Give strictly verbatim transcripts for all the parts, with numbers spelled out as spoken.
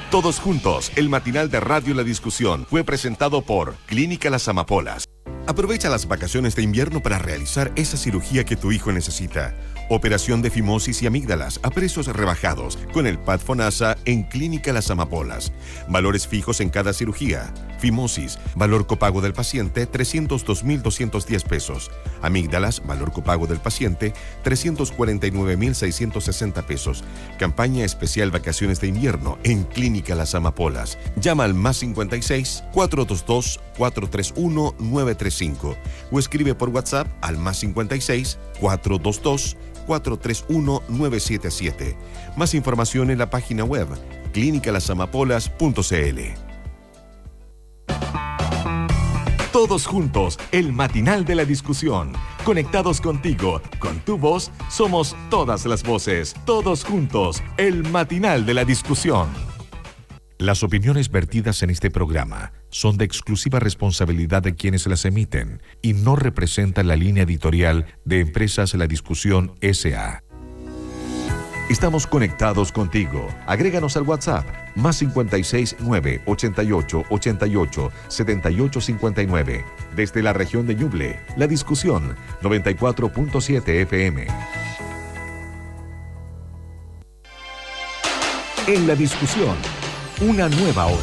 Todos juntos, el matinal de Radio La Discusión fue presentado por Clínica Las Amapolas. Aprovecha las vacaciones de invierno para realizar esa cirugía que tu hijo necesita. Operación de fimosis y amígdalas a precios rebajados con el P A D FONASA en Clínica Las Amapolas. Valores fijos en cada cirugía. Fimosis, valor copago del paciente, trescientos dos mil doscientos diez pesos. Amígdalas, valor copago del paciente, trescientos cuarenta y nueve mil seiscientos sesenta pesos. Campaña especial vacaciones de invierno en Clínica Las Amapolas. Llama al más cincuenta y seis, cuatrocientos veintidós, cuatrocientos treinta y uno, novecientos treinta y cinco o escribe por WhatsApp al más cincuenta y seis, cuatrocientos veintidós, cuatrocientos treinta y uno, novecientos setenta y siete. Más información en la página web clínica las amapolas punto c l. Todos juntos, el matinal de la discusión. Conectados contigo, con tu voz, somos todas las voces. Todos juntos, el matinal de la discusión. Las opiniones vertidas en este programa son de exclusiva responsabilidad de quienes las emiten y no representan la línea editorial de Empresas La Discusión S A Estamos conectados contigo. Agréganos al WhatsApp más cincuenta y seis, nueve, ochenta y ocho, ochenta y ocho, setenta y ocho cincuenta y nueve. Desde la región de Ñuble, La Discusión noventa y cuatro punto siete F M. En La Discusión, una nueva hora.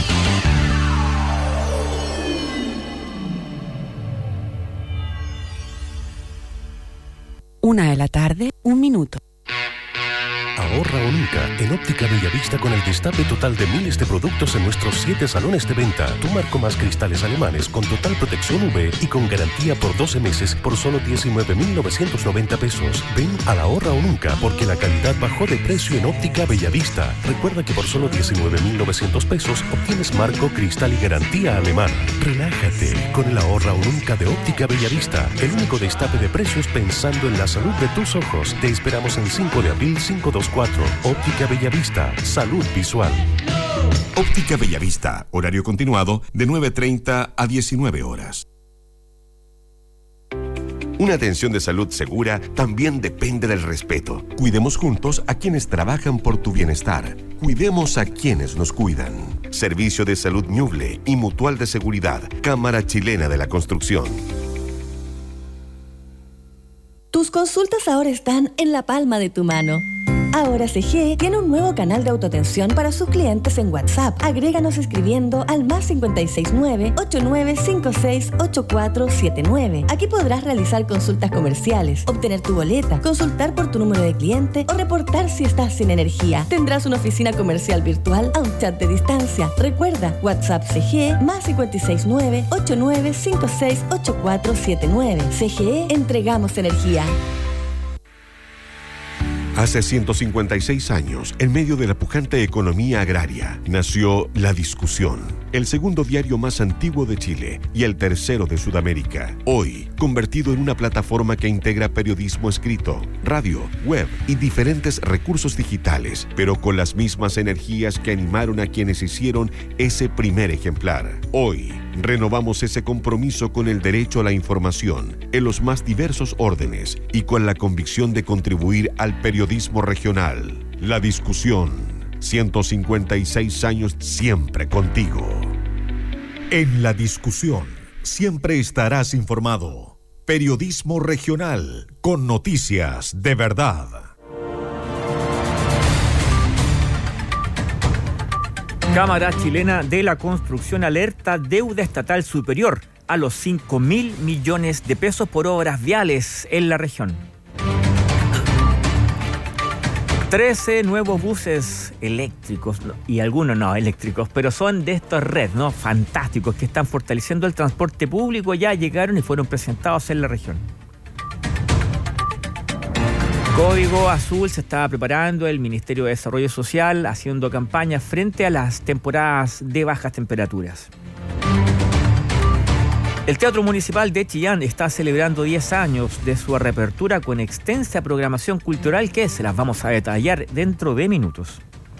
Una de la tarde, un minuto. Ahorra o nunca en Óptica Bellavista con el destape total de miles de productos en nuestros siete salones de venta. Tu marco más cristales alemanes con total protección U V y con garantía por doce meses por solo diecinueve mil novecientos noventa pesos. Ven al Ahorra o nunca porque la calidad bajó de precio en Óptica Bellavista. Recuerda que por solo diecinueve mil novecientos pesos obtienes marco, cristal y garantía alemana. Relájate con el Ahorra o nunca de Óptica Bellavista. El único destape de precios pensando en la salud de tus ojos. Te esperamos en cinco de abril cinco dos cuatro. Óptica Bellavista, salud visual. Óptica Bellavista, horario continuado de nueve treinta a diecinueve horas. Una atención de salud segura también depende del respeto. Cuidemos juntos a quienes trabajan por tu bienestar. Cuidemos a quienes nos cuidan. Servicio de Salud Ñuble y Mutual de Seguridad, Cámara Chilena de la Construcción. Tus consultas ahora están en la palma de tu mano. Ahora C G E tiene un nuevo canal de autoatención para sus clientes en WhatsApp. Agréganos escribiendo al más cincuenta y seis, nueve, ochenta y nueve, cincuenta y seis, ochenta y cuatro setenta y nueve. Aquí podrás realizar consultas comerciales, obtener tu boleta, consultar por tu número de cliente o reportar si estás sin energía. Tendrás una oficina comercial virtual a un chat de distancia. Recuerda, WhatsApp C G E más cincuenta y seis, nueve, ochenta y nueve, cincuenta y seis, ochenta y cuatro setenta y nueve. C G E, entregamos energía. Hace ciento cincuenta y seis años, en medio de la pujante economía agraria, nació La Discusión, el segundo diario más antiguo de Chile y el tercero de Sudamérica. Hoy, convertido en una plataforma que integra periodismo escrito, radio, web y diferentes recursos digitales, pero con las mismas energías que animaron a quienes hicieron ese primer ejemplar. Hoy, renovamos ese compromiso con el derecho a la información en los más diversos órdenes y con la convicción de contribuir al periodismo regional. La Discusión, ciento cincuenta y seis años siempre contigo. En La Discusión, siempre estarás informado. Periodismo regional con noticias de verdad. Cámara Chilena de la Construcción alerta deuda estatal superior a los cinco mil millones de pesos por obras viales en la región. trece nuevos buses eléctricos, y algunos no eléctricos, pero son de estos red, ¿no? Fantásticos, que están fortaleciendo el transporte público, ya llegaron y fueron presentados en la región. Código Azul se está preparando, el Ministerio de Desarrollo Social haciendo campaña frente a las temporadas de bajas temperaturas. El Teatro Municipal de Chillán está celebrando diez años de su reapertura con extensa programación cultural que se las vamos a detallar dentro de minutos.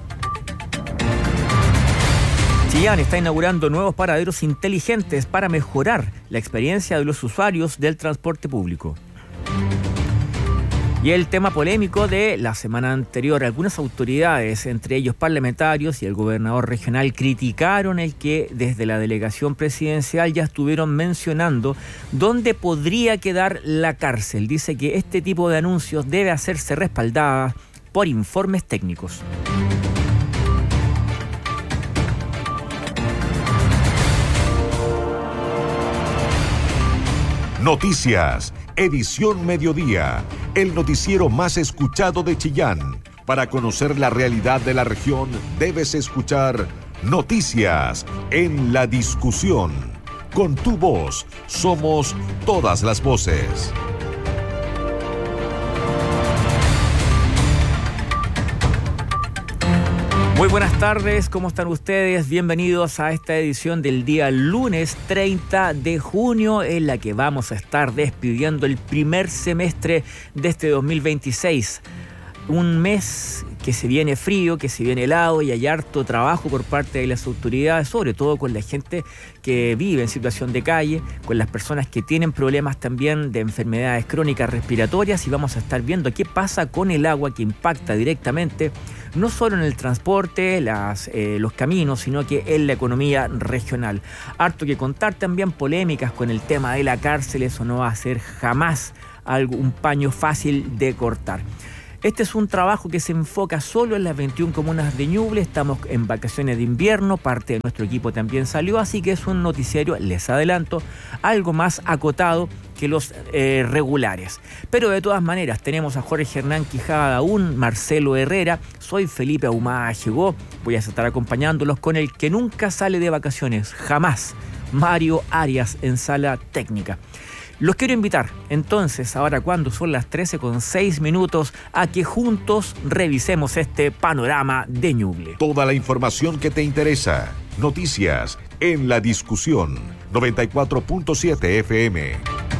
Chillán está inaugurando nuevos paraderos inteligentes para mejorar la experiencia de los usuarios del transporte público. Y el tema polémico de la semana anterior, algunas autoridades, entre ellos parlamentarios y el gobernador regional, criticaron el que desde la delegación presidencial ya estuvieron mencionando dónde podría quedar la cárcel. Dice que este tipo de anuncios debe hacerse respaldada por informes técnicos. Noticias, edición mediodía, el noticiero más escuchado de Chillán. Para conocer la realidad de la región, debes escuchar Noticias en la discusión. Con tu voz, somos todas las voces. Muy buenas tardes, ¿cómo están ustedes? Bienvenidos a esta edición del día lunes treinta de junio, en la que vamos a estar despidiendo el primer semestre de este dos mil veintiséis. Un mes que se viene frío, que se viene helado y hay harto trabajo por parte de las autoridades, sobre todo con la gente que vive en situación de calle, con las personas que tienen problemas también de enfermedades crónicas respiratorias, y vamos a estar viendo qué pasa con el agua que impacta directamente no solo en el transporte, las, eh, los caminos, sino que en la economía regional. Harto que contar también, polémicas con el tema de la cárcel, eso no va a ser jamás algo, un paño fácil de cortar. Este es un trabajo que se enfoca solo en las veintiuna comunas de Ñuble. Estamos en vacaciones de invierno, parte de nuestro equipo también salió, así que es un noticiario, les adelanto, algo más acotado que los eh, regulares. Pero de todas maneras, tenemos a Jorge Hernán Quijada aún, Marcelo Herrera, soy Felipe Ahumada llegó, voy a estar acompañándolos con el que nunca sale de vacaciones, jamás, Mario Arias en sala técnica. Los quiero invitar, entonces, ahora cuando son las trece con seis minutos, a que juntos revisemos este panorama de Ñuble. Toda la información que te interesa. Noticias en la discusión. noventa y cuatro punto siete F M.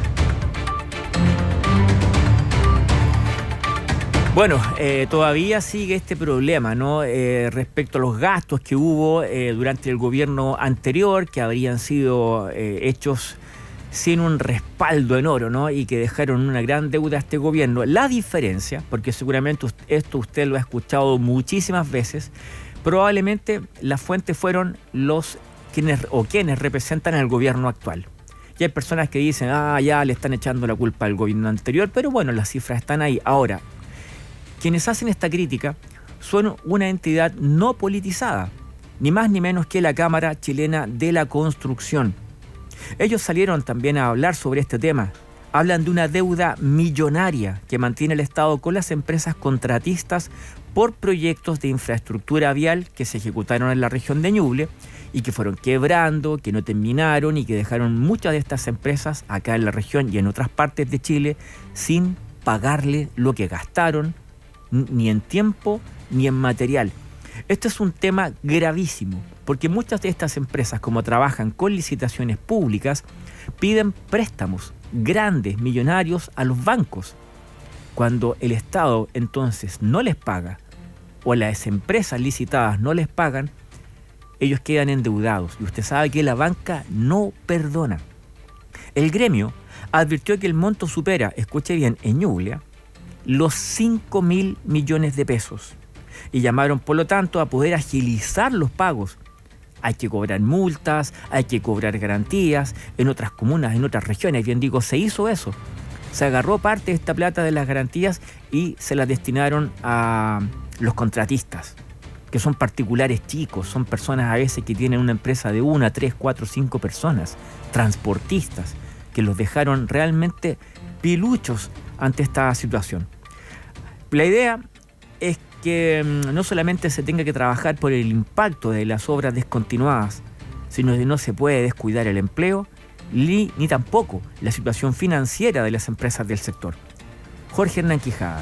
Bueno, eh, todavía sigue este problema, ¿no? Eh, respecto a los gastos que hubo eh, durante el gobierno anterior, que habrían sido eh, hechos sin un respaldo en oro, ¿no? Y que dejaron una gran deuda a este gobierno. La diferencia, porque seguramente esto usted lo ha escuchado muchísimas veces, probablemente las fuentes fueron los quienes o quienes representan al gobierno actual. Y hay personas que dicen, ah, ya le están echando la culpa al gobierno anterior, pero bueno, las cifras están ahí. Ahora, quienes hacen esta crítica son una entidad no politizada, ni más ni menos que la Cámara Chilena de la Construcción. Ellos salieron también a hablar sobre este tema. Hablan de una deuda millonaria que mantiene el Estado con las empresas contratistas por proyectos de infraestructura vial que se ejecutaron en la región de Ñuble y que fueron quebrando, que no terminaron y que dejaron muchas de estas empresas acá en la región y en otras partes de Chile sin pagarle lo que gastaron, ni en tiempo ni en material. Este es un tema gravísimo, porque muchas de estas empresas, como trabajan con licitaciones públicas, piden préstamos grandes, millonarios, a los bancos. Cuando el Estado entonces no les paga, o las empresas licitadas no les pagan, ellos quedan endeudados. Y usted sabe que la banca no perdona. El gremio advirtió que el monto supera, escuche bien, en Ñuble, los cinco mil millones de pesos. Y llamaron, por lo tanto, a poder agilizar los pagos. Hay que cobrar multas, hay que cobrar garantías. En otras comunas, en otras regiones, bien digo, se hizo eso. Se agarró parte de esta plata de las garantías y se la destinaron a los contratistas, que son particulares chicos, son personas a veces que tienen una empresa de una, tres, cuatro, cinco personas, transportistas, que los dejaron realmente piluchos ante esta situación. La idea es que no solamente se tenga que trabajar por el impacto de las obras descontinuadas, sino que no se puede descuidar el empleo ni, ni tampoco la situación financiera de las empresas del sector. Jorge Hernán Quijada.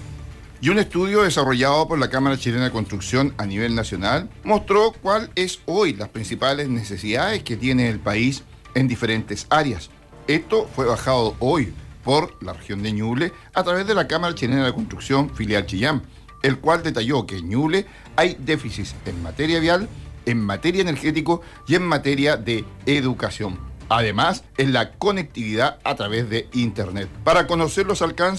Y un estudio desarrollado por la Cámara Chilena de Construcción a nivel nacional mostró cuál es hoy las principales necesidades que tiene el país en diferentes áreas. Esto fue bajado hoy por la región de Ñuble a través de la Cámara Chilena de Construcción filial Chillán, el cual detalló que en Ñuble hay déficits en materia vial, en materia energético y en materia de educación. Además, en la conectividad a través de Internet. Para conocer los alcances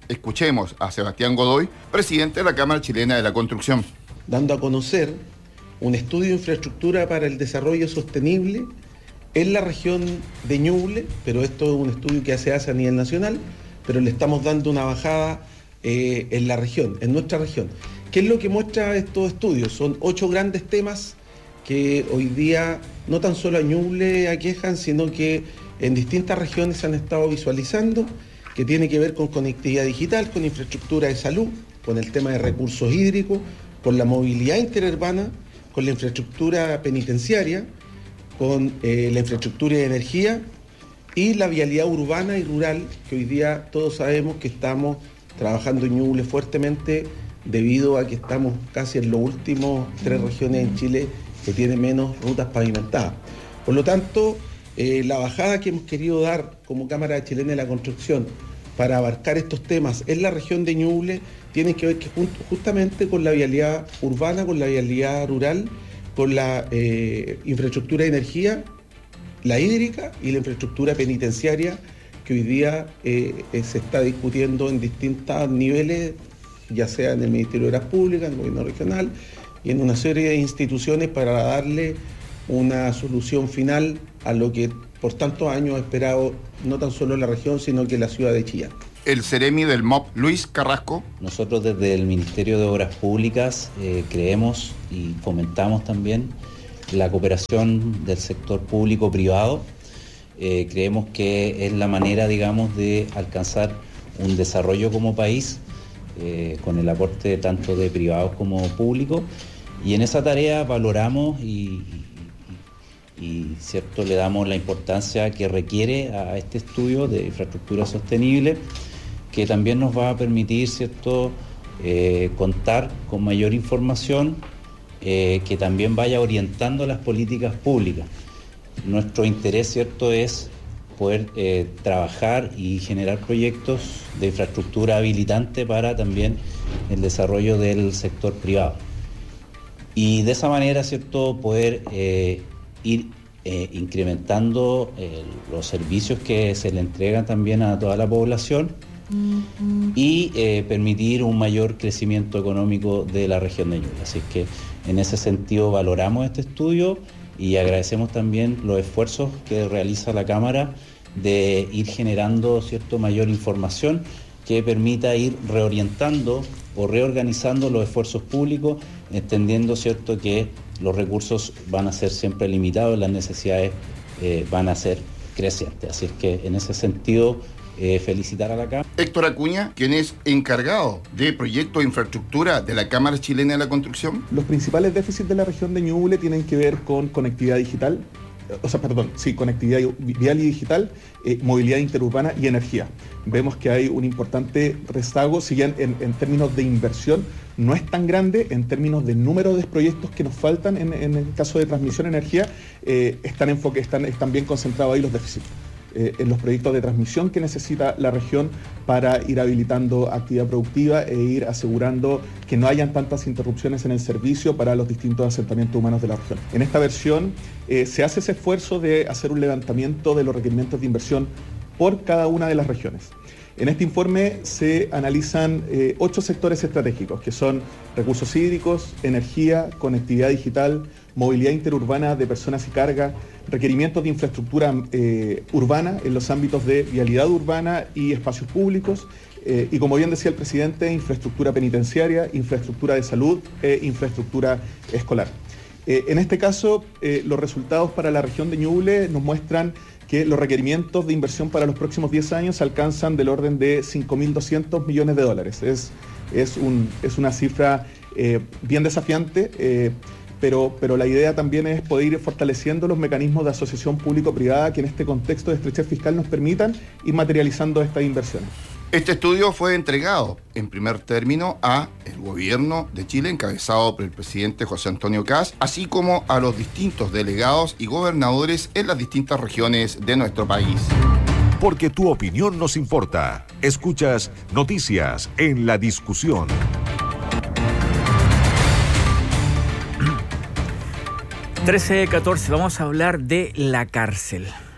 Escuchemos a Sebastián Godoy, presidente de la Cámara Chilena de la Construcción. Dando a conocer un estudio de infraestructura para el desarrollo sostenible en la región de Ñuble, pero esto es un estudio que se hace a nivel nacional, pero le estamos dando una bajada eh, en la región, en nuestra región. ¿Qué es lo que muestra estos estudios? Son ocho grandes temas que hoy día no tan solo a Ñuble aquejan, sino que en distintas regiones se han estado visualizando, que tiene que ver con conectividad digital, con infraestructura de salud, con el tema de recursos hídricos, con la movilidad interurbana, con la infraestructura penitenciaria, con eh, la infraestructura de energía y la vialidad urbana y rural, que hoy día todos sabemos que estamos trabajando en Ñuble fuertemente debido a que estamos casi en los últimos tres regiones en Chile que tienen menos rutas pavimentadas. Por lo tanto, eh, la bajada que hemos querido dar como Cámara Chilena de la Construcción para abarcar estos temas en la región de Ñuble tiene que ver que justamente con la vialidad urbana, con la vialidad rural, con la eh, infraestructura de energía, la hídrica y la infraestructura penitenciaria que hoy día eh, eh, se está discutiendo en distintos niveles, ya sea en el Ministerio de Obras Públicas, en el Gobierno Regional y en una serie de instituciones para darle una solución final a lo que por tantos años ha esperado no tan solo la región, sino que la ciudad de Chillán. El Ceremi del M O P, Luis Carrasco. Nosotros desde el Ministerio de Obras Públicas eh, creemos y fomentamos también la cooperación del sector público-privado. Eh, creemos que es la manera, digamos, de alcanzar un desarrollo como país, eh, con el aporte tanto de privados como públicos. Y en esa tarea valoramos y, y, y cierto, le damos la importancia que requiere a este estudio de infraestructura sostenible, que también nos va a permitir, cierto, eh, contar con mayor información eh, que también vaya orientando las políticas públicas. Nuestro interés, cierto, es poder eh, trabajar y generar proyectos de infraestructura habilitante para también el desarrollo del sector privado. Y de esa manera, cierto, poder eh, ir eh, incrementando eh, los servicios que se le entregan también a toda la población y eh, permitir un mayor crecimiento económico de la región de Ñuble. Así que en ese sentido valoramos este estudio y agradecemos también los esfuerzos que realiza la Cámara de ir generando, cierto, mayor información que permita ir reorientando o reorganizando los esfuerzos públicos, entendiendo, cierto, que los recursos van a ser siempre limitados, las necesidades eh, van a ser crecientes. Así es que en ese sentido, Eh, felicitar a la Cámara. Héctor Acuña, quien es encargado de proyectos de infraestructura de la Cámara Chilena de la Construcción. Los principales déficits de la región de Ñuble tienen que ver con conectividad digital, o sea, perdón, sí, conectividad vial y digital, eh, movilidad interurbana y energía. Vemos que hay un importante rezago, si bien en, en términos de inversión no es tan grande, en términos de número de proyectos que nos faltan en, en el caso de transmisión de energía, eh, están, enfoque, están, están bien concentrados ahí los déficits. Eh, en los proyectos de transmisión que necesita la región para ir habilitando actividad productiva e ir asegurando que no hayan tantas interrupciones en el servicio para los distintos asentamientos humanos de la región. En esta versión eh, se hace ese esfuerzo de hacer un levantamiento de los requerimientos de inversión por cada una de las regiones. En este informe se analizan eh, ocho sectores estratégicos, que son recursos hídricos, energía, conectividad digital, movilidad interurbana de personas y carga, requerimientos de infraestructura eh, urbana en los ámbitos de vialidad urbana y espacios públicos, eh, y como bien decía el presidente, infraestructura penitenciaria, infraestructura de salud e infraestructura escolar. Eh, en este caso, eh, los resultados para la región de Ñuble nos muestran que los requerimientos de inversión para los próximos diez años alcanzan del orden de cinco mil doscientos millones de dólares. Es, es, un, es una cifra eh, bien desafiante, eh, pero, pero la idea también es poder ir fortaleciendo los mecanismos de asociación público-privada que en este contexto de estrechez fiscal nos permitan ir materializando estas inversiones. Este estudio fue entregado en primer término a el gobierno de Chile, encabezado por el presidente José Antonio Kast, así como a los distintos delegados y gobernadores en las distintas regiones de nuestro país. Porque tu opinión nos importa. Escuchas Noticias en la Discusión. trece catorce, vamos a hablar de la cárcel.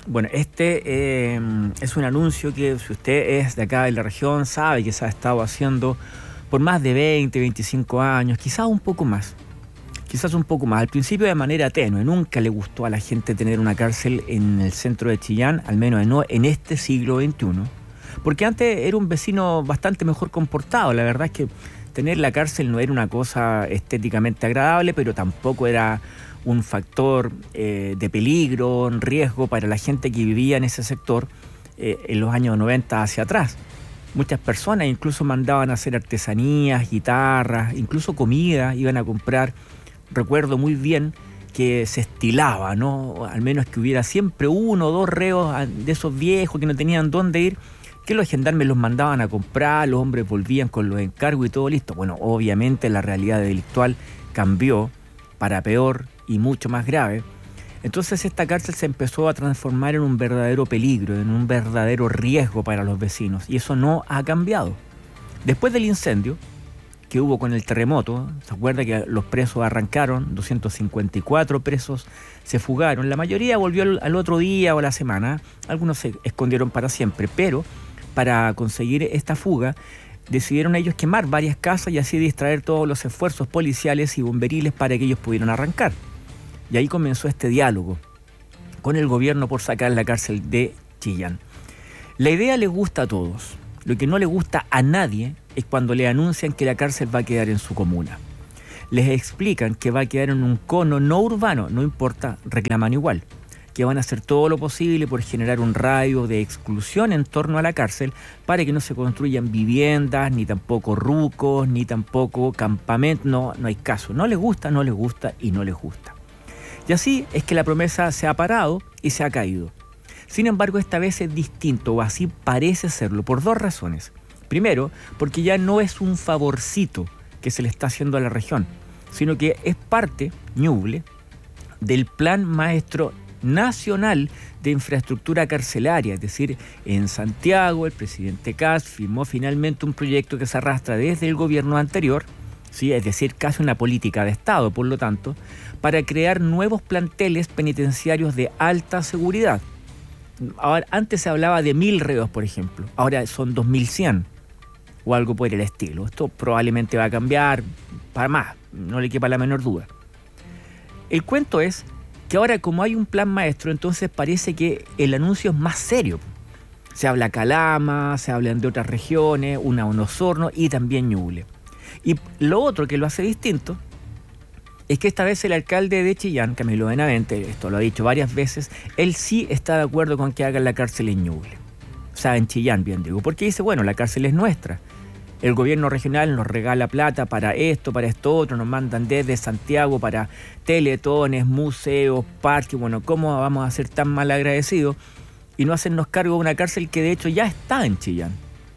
Bueno, este eh, es un anuncio que si usted es de acá de la región sabe que se ha estado haciendo por más de veinte, veinticinco años, quizás un poco más. Quizás un poco más. Al principio de manera tenue. Nunca le gustó a la gente tener una cárcel en el centro de Chillán, al menos no en este siglo veintiuno. Porque antes era un vecino bastante mejor comportado. La verdad es que tener la cárcel no era una cosa estéticamente agradable, pero tampoco era un factor eh, de peligro, un riesgo para la gente que vivía en ese sector eh, en los años noventa hacia atrás. Muchas personas incluso mandaban a hacer artesanías, guitarras, incluso comida, iban a comprar. Recuerdo muy bien que se estilaba, ¿no? Al menos que hubiera siempre uno o dos reos de esos viejos que no tenían dónde ir, que los gendarmes los mandaban a comprar, los hombres volvían con los encargos y todo listo. Bueno, obviamente la realidad delictual cambió para peor y mucho más grave. Entonces esta cárcel se empezó a transformar en un verdadero peligro, en un verdadero riesgo para los vecinos, y eso no ha cambiado. Después del incendio que hubo con el terremoto, ¿se acuerda que los presos arrancaron? doscientos cincuenta y cuatro presos se fugaron, la mayoría volvió al, al otro día o a la semana, algunos se escondieron para siempre, pero para conseguir esta fuga decidieron ellos quemar varias casas y así distraer todos los esfuerzos policiales y bomberiles para que ellos pudieran arrancar. Y ahí comenzó este diálogo con el gobierno por sacar la cárcel de Chillán. La idea les gusta a todos. Lo que no le gusta a nadie es cuando le anuncian que la cárcel va a quedar en su comuna. Les explican que va a quedar en un cono no urbano, no importa, reclaman igual. Que van a hacer todo lo posible por generar un radio de exclusión en torno a la cárcel para que no se construyan viviendas, ni tampoco rucos, ni tampoco campamentos. No, no hay caso. No les gusta, no les gusta y no les gusta. Y así es que la promesa se ha parado y se ha caído. Sin embargo, esta vez es distinto, o así parece serlo, por dos razones. Primero, porque ya no es un favorcito que se le está haciendo a la región, sino que es parte, Ñuble, del Plan Maestro Nacional de Infraestructura Carcelaria. Es decir, en Santiago el presidente Kast firmó finalmente un proyecto que se arrastra desde el gobierno anterior, ¿sí? Es decir, casi una política de Estado, por lo tanto, para crear nuevos planteles penitenciarios de alta seguridad. Ahora, antes se hablaba de mil reos, por ejemplo, ahora son dos mil cien o algo por el estilo. Esto probablemente va a cambiar para más, no le quepa la menor duda. El cuento es que ahora, como hay un plan maestro, entonces parece que el anuncio es más serio. Se habla Calama, se hablan de otras regiones, una Osorno y también Ñuble. Y lo otro que lo hace distinto es que esta vez el alcalde de Chillán, Camilo Benavente, esto lo ha dicho varias veces, él sí está de acuerdo con que hagan la cárcel en Ñuble. O sea, en Chillán, bien digo. Porque dice, bueno, la cárcel es nuestra. El gobierno regional nos regala plata para esto, para esto otro, nos mandan desde Santiago para teletones, museos, parques. Bueno, ¿cómo vamos a ser tan mal agradecidos y no hacernos cargo de una cárcel que de hecho ya está en Chillán?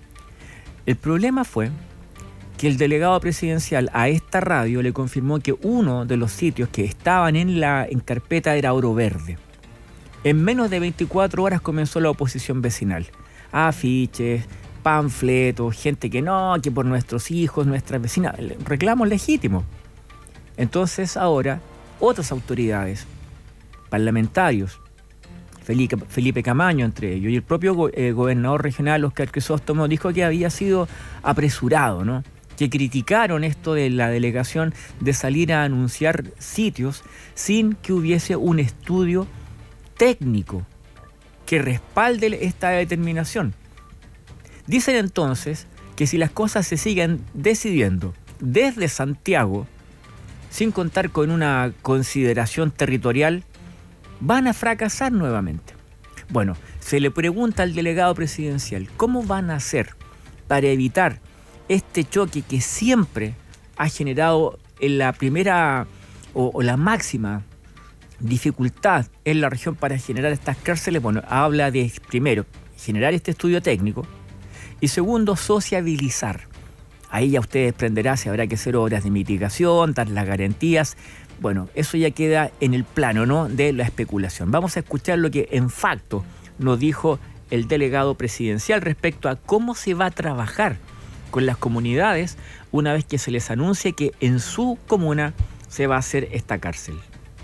El problema fue que el delegado presidencial a esta radio le confirmó que uno de los sitios que estaban en la en carpeta era Oro Verde. En menos de veinticuatro horas comenzó la oposición vecinal. Afiches, panfletos, gente que no, que por nuestros hijos, nuestras vecinas, reclamos legítimos. Entonces ahora otras autoridades, parlamentarios, Felipe, Felipe Camaño entre ellos, y el propio go, eh, gobernador regional Óscar Crisóstomo dijo que había sido apresurado, ¿no? Que criticaron esto de la delegación de salir a anunciar sitios sin que hubiese un estudio técnico que respalde esta determinación. Dicen entonces que si las cosas se siguen decidiendo desde Santiago, sin contar con una consideración territorial, van a fracasar nuevamente. Bueno, se le pregunta al delegado presidencial, ¿cómo van a hacer para evitar este choque que siempre ha generado en la primera o, o la máxima dificultad en la región para generar estas cárceles? Bueno, habla de, primero, generar este estudio técnico y segundo, sociabilizar. Ahí ya usted desprenderá si habrá que hacer obras de mitigación, dar las garantías. Bueno, eso ya queda en el plano, ¿no?, de la especulación. Vamos a escuchar lo que en facto nos dijo el delegado presidencial respecto a cómo se va a trabajar con las comunidades una vez que se les anuncie que en su comuna se va a hacer esta cárcel.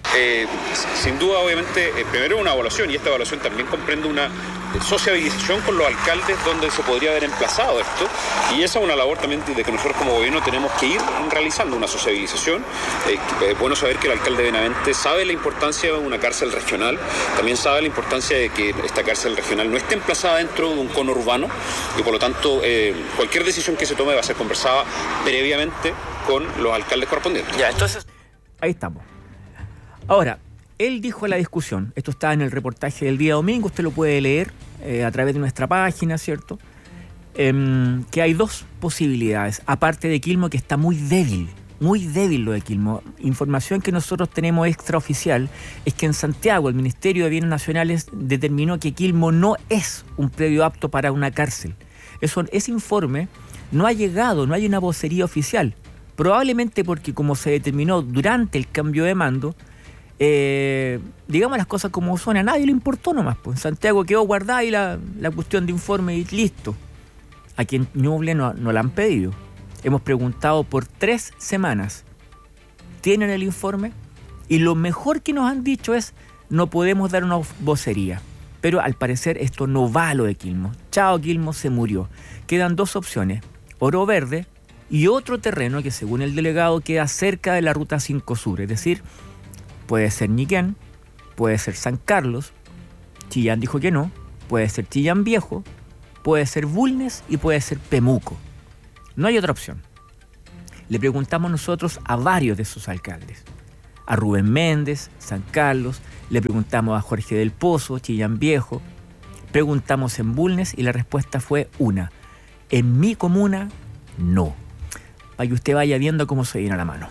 Eh, sin duda, obviamente, eh, primero una evaluación, y esta evaluación también comprende una sociabilización con los alcaldes donde se podría haber emplazado esto, y esa es una labor también de que nosotros como gobierno tenemos que ir realizando una sociabilización. Es eh, bueno saber que el alcalde de Benavente sabe la importancia de una cárcel regional, también sabe la importancia de que esta cárcel regional no esté emplazada dentro de un cono urbano, y por lo tanto eh, cualquier decisión que se tome va a ser conversada previamente con los alcaldes correspondientes. Ya, entonces, ahí estamos. Ahora, él dijo en la discusión, esto está en el reportaje del día domingo, usted lo puede leer eh, a través de nuestra página, ¿cierto? Eh, que hay dos posibilidades, aparte de Quilmo, que está muy débil, muy débil lo de Quilmo. Información que nosotros tenemos extraoficial es que en Santiago el Ministerio de Bienes Nacionales determinó que Quilmo no es un predio apto para una cárcel. Eso, ese informe no ha llegado, no hay una vocería oficial, probablemente porque como se determinó durante el cambio de mando, Eh, digamos las cosas como son, a nadie le importó nomás, pues en Santiago quedó guardada y la, la cuestión de informe y listo. Aquí en Ñuble no, no la han pedido. Hemos preguntado por tres semanas. ¿Tienen el informe? Y lo mejor que nos han dicho es, no podemos dar una vocería. Pero al parecer esto no va a lo de Quilmo. Chao, Quilmo se murió. Quedan dos opciones, Oro Verde y otro terreno que según el delegado queda cerca de la Ruta cinco Sur, es decir, puede ser Ñiquén, puede ser San Carlos, Chillán dijo que no, puede ser Chillán Viejo, puede ser Bulnes y puede ser Pemuco. No hay otra opción. Le preguntamos nosotros a varios de sus alcaldes, a Rubén Méndez, San Carlos, le preguntamos a Jorge del Pozo, Chillán Viejo, preguntamos en Bulnes y la respuesta fue una: en mi comuna, no. Para que usted vaya viendo cómo se viene a la mano.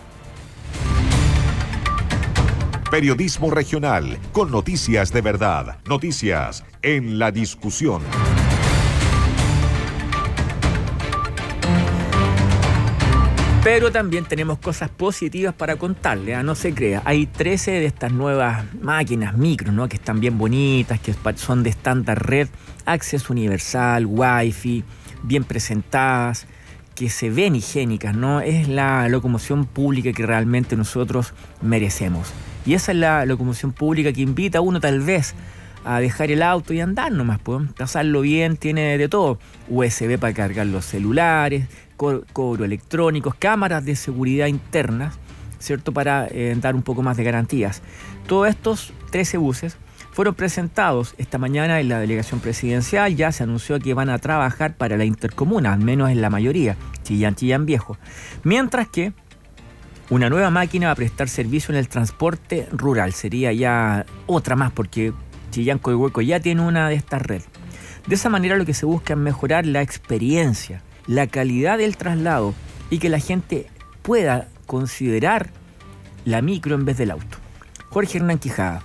Periodismo regional, con noticias de verdad. Noticias en la discusión. Pero también tenemos cosas positivas para contarle, ¿eh? No se crea. Hay trece de estas nuevas máquinas micro, ¿no? Que están bien bonitas, que son de estándar red, acceso universal, wifi, bien presentadas, que se ven higiénicas, ¿no? Es la locomoción pública que realmente nosotros merecemos. Y esa es la locomoción pública que invita a uno tal vez a dejar el auto y andar nomás, pues, pasarlo bien, tiene de todo. U S B para cargar los celulares, co- cobro electrónicos, cámaras de seguridad internas, ¿cierto? Para eh, dar un poco más de garantías. Todos estos trece buses fueron presentados esta mañana en la delegación presidencial. Ya se anunció que van a trabajar para la intercomuna, al menos en la mayoría, Chillán, Chillán Viejo. Mientras que una nueva máquina va a prestar servicio en el transporte rural. Sería ya otra más, porque Chillán Coihueco ya tiene una de estas redes. De esa manera lo que se busca es mejorar la experiencia, la calidad del traslado y que la gente pueda considerar la micro en vez del auto. Jorge Hernán Quijada.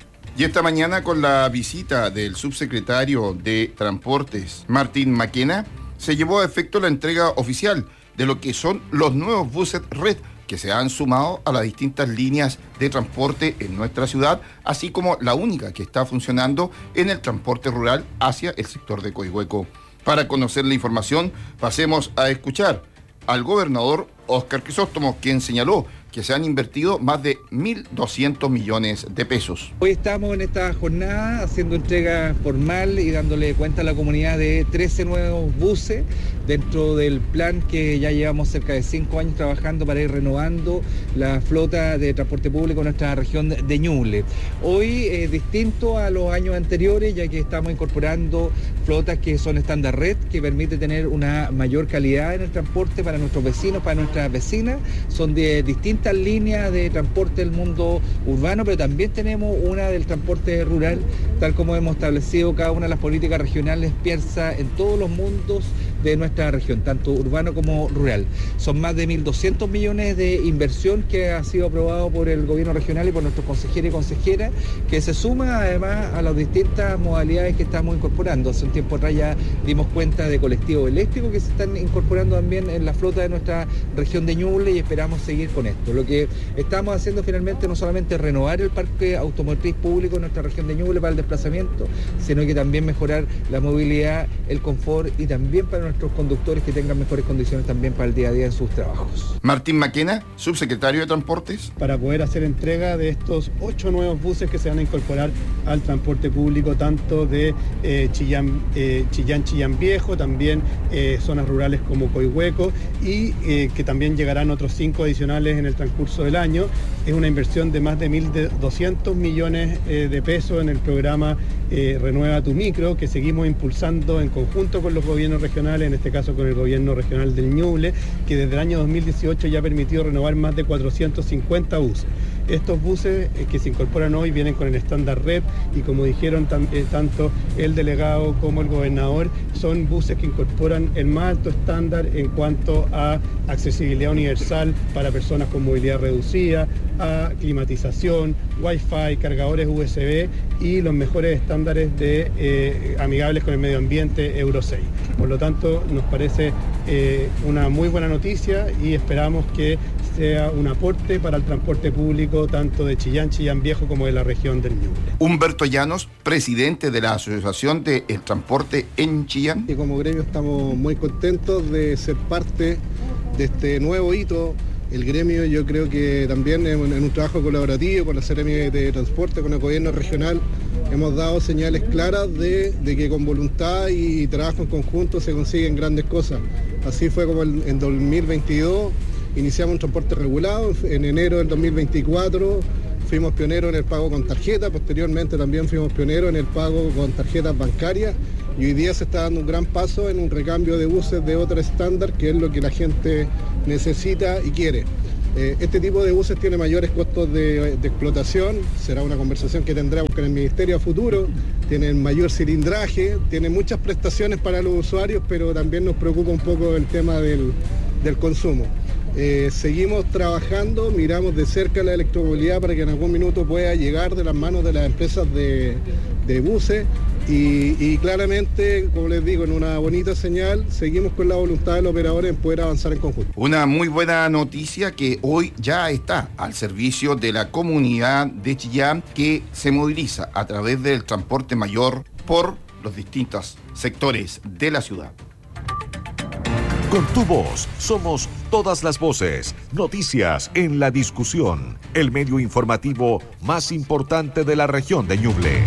Y esta mañana, con la visita del subsecretario de Transportes, Martín Maquena, se llevó a efecto la entrega oficial de lo que son los nuevos buses Red, que se han sumado a las distintas líneas de transporte en nuestra ciudad, así como la única que está funcionando en el transporte rural hacia el sector de Coihueco. Para conocer la información, pasemos a escuchar al gobernador Óscar Crisóstomo, quien señaló que se han invertido más de mil doscientos millones de pesos. Hoy estamos en esta jornada haciendo entrega formal y dándole cuenta a la comunidad de trece nuevos buses dentro del plan que ya llevamos cerca de cinco años trabajando para ir renovando la flota de transporte público en nuestra región de Ñuble. Hoy es eh, distinto a los años anteriores, ya que estamos incorporando flotas que son estándar red, que permite tener una mayor calidad en el transporte para nuestros vecinos, para nuestras vecinas. Son de distintas líneas de transporte del mundo urbano, pero también tenemos una del transporte rural, tal como hemos establecido. Cada una de las políticas regionales piensa en todos los mundos de nuestra región, tanto urbano como rural. Son más de mil doscientos millones de inversión que ha sido aprobado por el gobierno regional y por nuestros consejeros y consejeras, que se suma además a las distintas modalidades que estamos incorporando. Hace un tiempo atrás ya dimos cuenta de colectivos eléctricos que se están incorporando también en la flota de nuestra región de Ñuble, y esperamos seguir con esto. Lo que estamos haciendo finalmente no solamente es renovar el parque automotriz público en nuestra región de Ñuble para el desplazamiento, sino que también mejorar la movilidad, el confort y también para nuestros conductores que tengan mejores condiciones también para el día a día en sus trabajos. Martín Maquena, subsecretario de Transportes. Para poder hacer entrega de estos ocho nuevos buses que se van a incorporar al transporte público, tanto de eh, Chillán, eh, Chillán, Chillán Viejo, también eh, zonas rurales como Coihueco, y eh, que también llegarán otros cinco adicionales en el transcurso del año. Es una inversión de más de mil doscientos millones eh, de pesos en el programa eh, Renueva tu Micro, que seguimos impulsando en conjunto con los gobiernos regionales, en este caso con el gobierno regional del Ñuble, que desde el año dos mil dieciocho ya ha permitido renovar más de cuatrocientos cincuenta buses. Estos buses eh, que se incorporan hoy vienen con el estándar R E P y, como dijeron tam, eh, tanto el delegado como el gobernador, son buses que incorporan el más alto estándar en cuanto a accesibilidad universal para personas con movilidad reducida, a climatización, Wi-Fi, cargadores U S B y los mejores estándares de eh, amigables con el medio ambiente Euro seis. Por lo tanto, nos parece eh, una muy buena noticia y esperamos que sea un aporte para el transporte público tanto de Chillán, Chillán Viejo como de la región del Ñuble. Humberto Llanos, presidente de la Asociación del Transporte en Chillán. Y como gremio estamos muy contentos de ser parte de este nuevo hito. El gremio, yo creo que también en un trabajo colaborativo con la Seremi de Transporte, con el gobierno regional, hemos dado señales claras de, de que con voluntad y trabajo en conjunto se consiguen grandes cosas. Así fue como en, en dos mil veintidós iniciamos un transporte regulado, en enero del dos mil veinticuatro fuimos pioneros en el pago con tarjeta, posteriormente también fuimos pioneros en el pago con tarjetas bancarias y hoy día se está dando un gran paso en un recambio de buses de otro estándar, que es lo que la gente necesita y quiere. Eh, este tipo de buses tiene mayores costos de, de explotación, será una conversación que tendremos con el Ministerio a futuro, tienen mayor cilindraje, tienen muchas prestaciones para los usuarios, pero también nos preocupa un poco el tema del, del consumo. Eh, seguimos trabajando, miramos de cerca la electromovilidad para que en algún minuto pueda llegar de las manos de las empresas de, de buses y, y claramente, como les digo, en una bonita señal, seguimos con la voluntad del operador en poder avanzar en conjunto. Una muy buena noticia que hoy ya está al servicio de la comunidad de Chillán, que se moviliza a través del transporte mayor por los distintos sectores de la ciudad. Con tu voz, somos todas las voces. Noticias en la discusión. El medio informativo más importante de la región de Ñuble.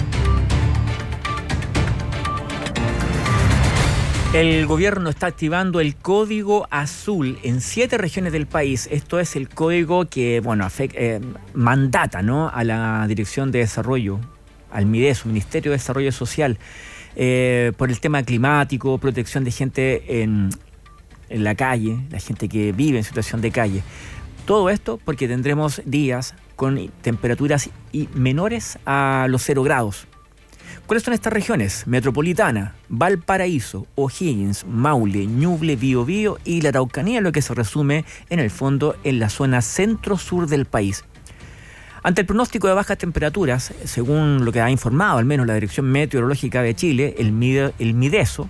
El gobierno está activando el código azul en siete regiones del país. Esto es el código que, bueno, afect, eh, mandata, ¿no?, a la Dirección de Desarrollo, al MIDESO, Ministerio de Desarrollo Social, eh, por el tema climático, protección de gente en... en la calle, la gente que vive en situación de calle. Todo esto porque tendremos días con temperaturas y menores a los cero grados. ¿Cuáles son estas regiones? Metropolitana, Valparaíso, O'Higgins, Maule, Ñuble, Biobío y la Araucanía, lo que se resume en el fondo en la zona centro-sur del país. Ante el pronóstico de bajas temperaturas, según lo que ha informado al menos la Dirección Meteorológica de Chile, el, Mide, el MIDESO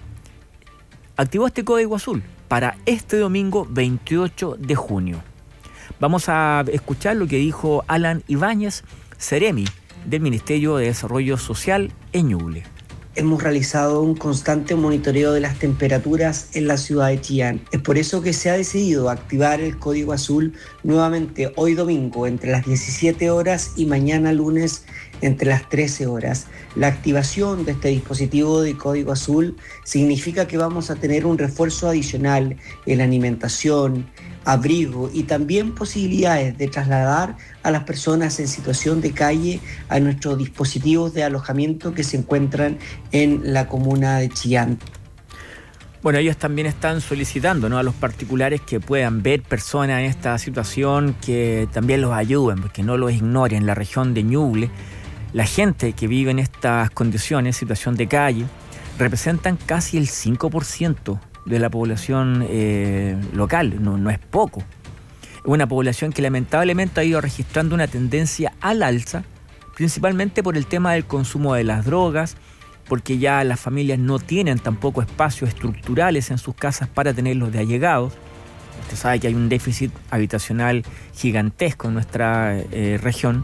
activó este código azul para este domingo veintiocho de junio. Vamos a escuchar lo que dijo Alan Ibáñez, Seremi, del Ministerio de Desarrollo Social en Ñuble. Hemos realizado un constante monitoreo de las temperaturas en la ciudad de Chillán. Es por eso que se ha decidido activar el código azul nuevamente hoy domingo entre las diecisiete horas y mañana lunes entre las trece horas. La activación de este dispositivo de código azul significa que vamos a tener un refuerzo adicional en alimentación, abrigo y también posibilidades de trasladar a las personas en situación de calle a nuestros dispositivos de alojamiento que se encuentran en la comuna de Chillán. Bueno, ellos también están solicitando, ¿no?, a los particulares que puedan ver personas en esta situación, que también los ayuden, que no los ignoren. En la región de Ñuble, la gente que vive en estas condiciones, situación de calle, representan casi el cinco por ciento de la población eh, local, no, no es poco. Es una población que lamentablemente ha ido registrando una tendencia al alza, principalmente por el tema del consumo de las drogas, porque ya las familias no tienen tampoco espacios estructurales en sus casas para tenerlos de allegados. Usted sabe que hay un déficit habitacional gigantesco en nuestra eh, región,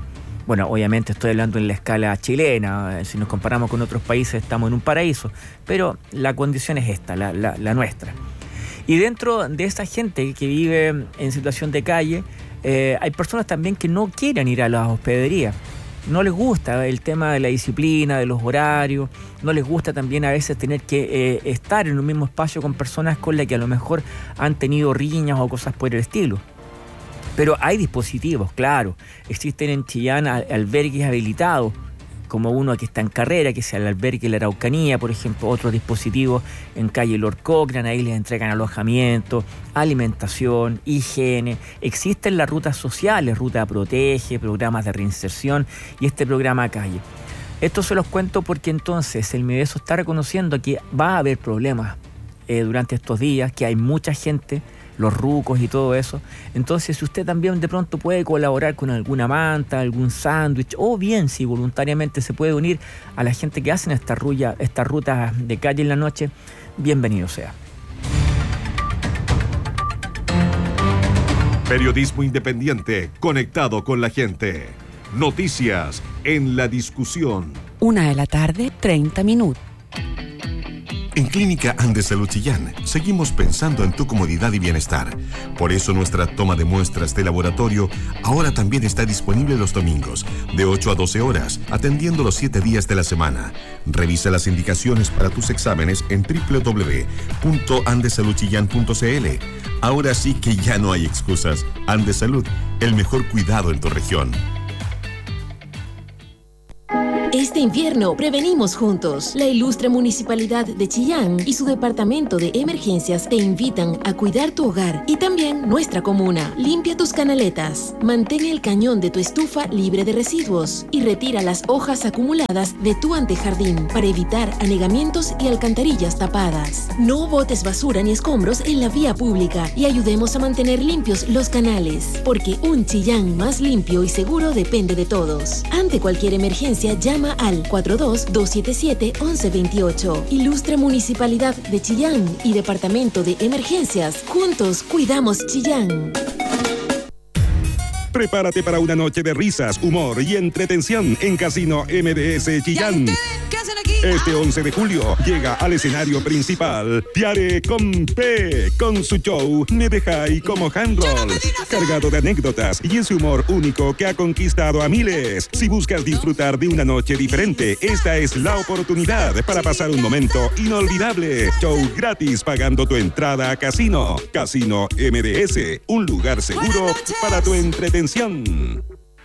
Bueno, obviamente estoy hablando en la escala chilena, si nos comparamos con otros países estamos en un paraíso, pero la condición es esta, la, la, la nuestra. Y dentro de esa gente que vive en situación de calle, eh, hay personas también que no quieren ir a las hospederías. No les gusta el tema de la disciplina, de los horarios, no les gusta también a veces tener que eh, estar en un mismo espacio con personas con las que a lo mejor han tenido riñas o cosas por el estilo. Pero hay dispositivos, claro. Existen en Chillán albergues habilitados, como uno que está en Carrera, que es el albergue La Araucanía, por ejemplo, otros dispositivos en calle Lord Cochrane, ahí les entregan alojamiento, alimentación, higiene. Existen las rutas sociales, Ruta Protege, programas de reinserción y este programa Calle. Esto se los cuento porque entonces el MIDESO está reconociendo que va a haber problemas eh, durante estos días, que hay mucha gente, los rucos y todo eso. Entonces, si usted también de pronto puede colaborar con alguna manta, algún sándwich, o bien si voluntariamente se puede unir a la gente que hacen esta ruta, estas rutas de calle en la noche, bienvenido sea. Periodismo independiente, conectado con la gente. Noticias en la discusión. Una de la tarde, treinta minutos. En Clínica Andes Salud Chillán seguimos pensando en tu comodidad y bienestar. Por eso nuestra toma de muestras de laboratorio ahora también está disponible los domingos, de ocho a doce horas, atendiendo los siete días de la semana. Revisa las indicaciones para tus exámenes en doble u doble u doble u punto andes salud chillán punto c l. Ahora sí que ya no hay excusas. Andes Salud, el mejor cuidado en tu región. Este invierno prevenimos juntos. La ilustre Municipalidad de Chillán y su Departamento de Emergencias te invitan a cuidar tu hogar y también nuestra comuna. Limpia tus canaletas, mantén el cañón de tu estufa libre de residuos y retira las hojas acumuladas de tu antejardín para evitar anegamientos y alcantarillas tapadas. No botes basura ni escombros en la vía pública y ayudemos a mantener limpios los canales, porque un Chillán más limpio y seguro depende de todos. Ante cualquier emergencia, llama al cuatro dos dos siete siete once veintiocho. Ilustre Municipalidad de Chillán y Departamento de Emergencias. Juntos cuidamos Chillán. Prepárate para una noche de risas, humor y entretención en Casino M D S Chillán. Este once de julio llega al escenario principal Tiare con P, con su show Me Dejai como handroll, cargado de anécdotas y ese humor único que ha conquistado a miles. Si buscas disfrutar de una noche diferente, esta es la oportunidad para pasar un momento inolvidable. Show gratis pagando tu entrada a Casino. Casino M D S, un lugar seguro para tu entretención.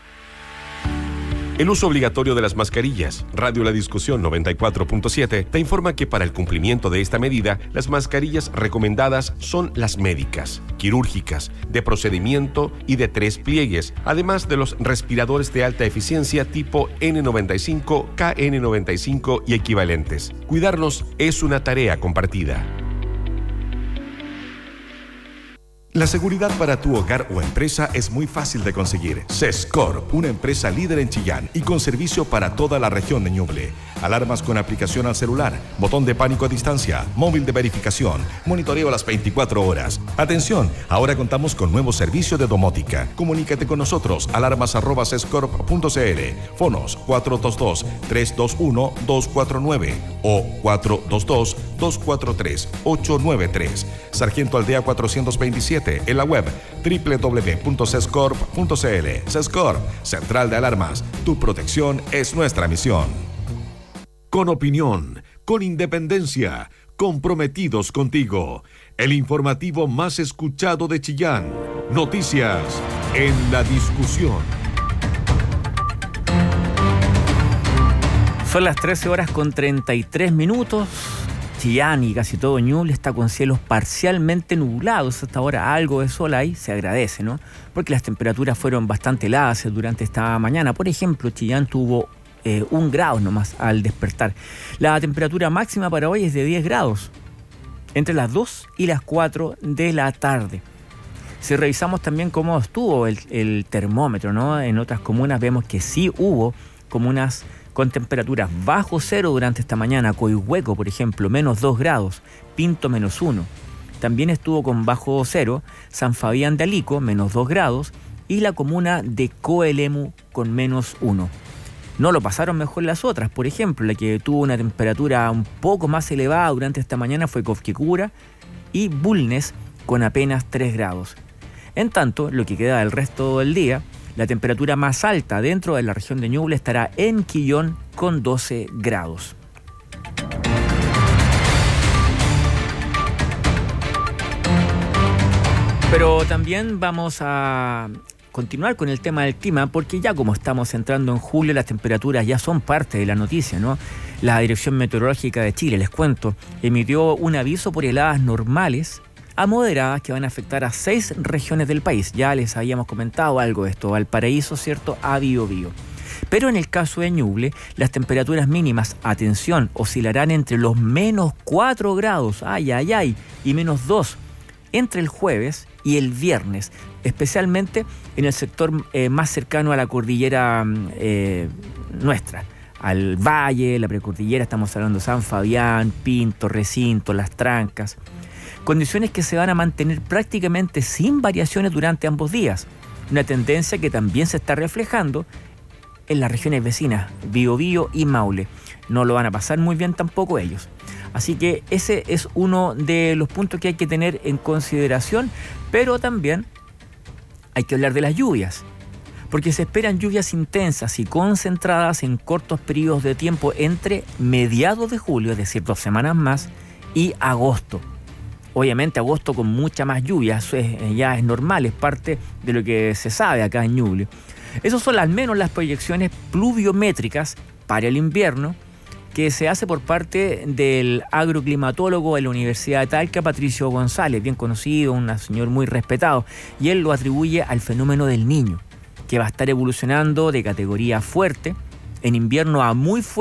El uso obligatorio de las mascarillas. Radio La Discusión noventa y cuatro punto siete te informa que para el cumplimiento de esta medida, las mascarillas recomendadas son las médicas, quirúrgicas, de procedimiento y de tres pliegues, además de los respiradores de alta eficiencia tipo N noventa y cinco, K N noventa y cinco y equivalentes. Cuidarnos es una tarea compartida. La seguridad para tu hogar o empresa es muy fácil de conseguir. Sescorp, una empresa líder en Chillán y con servicio para toda la región de Ñuble. Alarmas con aplicación al celular, botón de pánico a distancia, móvil de verificación, monitoreo a las veinticuatro horas. Atención, ahora contamos con nuevo servicio de domótica. Comunícate con nosotros, alarmas arroba sescorp punto c l, fonos cuatro dos dos, tres dos uno, dos cuatro nueve o cuatro dos dos, dos cuatro tres, ocho nueve tres. Sargento Aldea cuatrocientos veintisiete. En la web doble u doble u doble u punto sescorp punto c l. Sescorp, Central de Alarmas. Tu protección es nuestra misión. Con opinión, con independencia, comprometidos contigo. El informativo más escuchado de Chillán. Noticias en la discusión. Son las trece horas con treinta y tres minutos. Chillán y casi todo Ñuble está con cielos parcialmente nublados. Hasta ahora algo de sol hay, se agradece, ¿no? Porque las temperaturas fueron bastante heladas durante esta mañana. Por ejemplo, Chillán tuvo eh, un grado nomás al despertar. La temperatura máxima para hoy es de diez grados, entre las dos y las cuatro de la tarde. Si revisamos también cómo estuvo el, el termómetro, ¿no? En otras comunas vemos que sí hubo comunas con temperaturas bajo cero durante esta mañana. Coihueco, por ejemplo, menos dos grados, Pinto menos uno. También estuvo con bajo cero San Fabián de Alico, menos dos grados, y la comuna de Coelemu con menos uno. No lo pasaron mejor las otras. Por ejemplo, la que tuvo una temperatura un poco más elevada durante esta mañana fue Cofquecura y Bulnes con apenas tres grados. En tanto, lo que queda del resto del día, la temperatura más alta dentro de la región de Ñuble estará en Quillón con doce grados. Pero también vamos a continuar con el tema del clima, porque ya como estamos entrando en julio, las temperaturas ya son parte de la noticia, ¿no? La Dirección Meteorológica de Chile, les cuento, emitió un aviso por heladas normales a moderadas que van a afectar a seis regiones del país. Ya les habíamos comentado algo de esto, Valparaíso, ¿cierto?, a Biobío. Pero en el caso de Ñuble, las temperaturas mínimas, atención, oscilarán entre los menos cuatro grados, ay, ay, ay, y menos dos, entre el jueves y el viernes, especialmente en el sector eh, más cercano a la cordillera eh, nuestra, al valle, la precordillera, estamos hablando de San Fabián, Pinto, Recinto, Las Trancas. Condiciones que se van a mantener prácticamente sin variaciones durante ambos días. Una tendencia que también se está reflejando en las regiones vecinas, Biobío y Maule. No lo van a pasar muy bien tampoco ellos. Así que ese es uno de los puntos que hay que tener en consideración, pero también hay que hablar de las lluvias, porque se esperan lluvias intensas y concentradas en cortos periodos de tiempo entre mediados de julio, es decir, dos semanas más, y agosto. Obviamente agosto con mucha más lluvia, eso es, ya es normal, es parte de lo que se sabe acá en Ñuble. Esas son al menos las proyecciones pluviométricas para el invierno que se hace por parte del agroclimatólogo de la Universidad de Talca, Patricio González, bien conocido, un señor muy respetado, y él lo atribuye al fenómeno del Niño, que va a estar evolucionando de categoría fuerte en invierno a muy fuerte